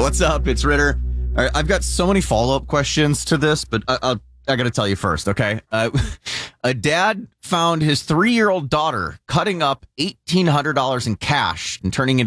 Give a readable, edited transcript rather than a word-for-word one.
What's up? It's Ritter. All right, I've got so many follow-up questions to this, but I got to tell you first, okay? A dad found his 3-year-old daughter cutting up $1,800 in cash and turning it